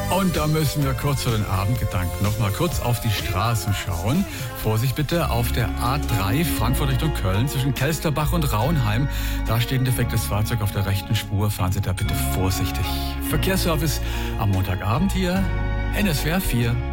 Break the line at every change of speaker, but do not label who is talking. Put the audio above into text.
Und da müssen wir kurz für den Abendgedanken noch mal kurz auf die Straßen schauen. Vorsicht bitte auf der A3 Frankfurt Richtung Köln zwischen Kelsterbach und Raunheim. Da steht ein defektes Fahrzeug auf der rechten Spur. Fahren Sie da bitte vorsichtig. Verkehrsservice am Montagabend hier, NSWR 4.